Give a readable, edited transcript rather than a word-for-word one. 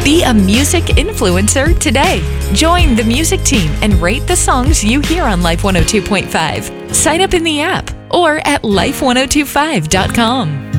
Be a music influencer today. Join the music team and rate the songs you hear on Life 102.5. Sign up in the app or at life1025.com.